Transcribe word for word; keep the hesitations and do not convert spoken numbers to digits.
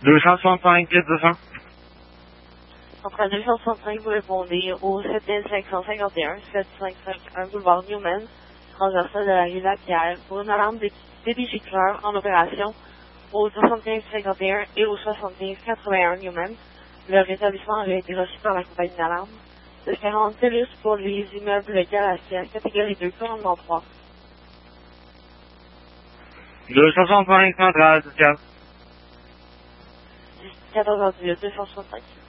deux cent soixante-cinq, deux cents. Entre deux cent soixante-cinq, vous répondez au sept mille cinq cent cinquante et un, sept cent cinquante-un boulevard Newman, transversal de la rue Lapierre, pour une alarme débigiteur en opération au soixante-quinze cinquante et un et au soixante-quinze quatre-vingt-un Newman. Le rétablissement avait été reçu par la compagnie d'alarme. Le quarante TELUS pour les immeubles Galaxia, catégorie deux, commandement trois. deux cent soixante-cinq, centrale, social. quatorze heures dix-huit, deux cent soixante-cinq.